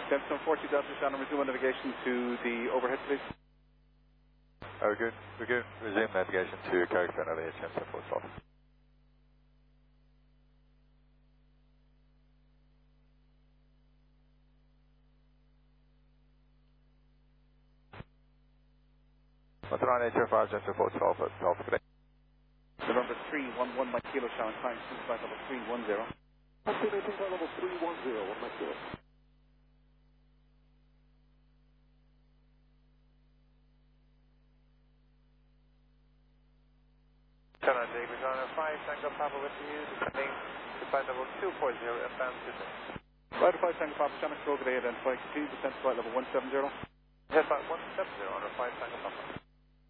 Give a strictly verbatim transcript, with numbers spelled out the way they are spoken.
Gemstone forty Delta Shannon, resume navigation to the overhead, please. Oh, we're good. We're good. Resume navigation to character and overhead, Gemstone forty Delta. Motor eight zero five, Gemstone forty Delta, Delta today. November three one one, Mike Kilo Shannon, climb to flight level three one zero. Estimating flight level three one zero, one Mike Kilo. Channel David on five, Tango Papa with you, descending to flight level two four zero, F M descent. Rider five Tango Papa, Shannon Kroger, identify, continue descent to flight level one seven zero. Head flight one seven zero, on five Tango Papa.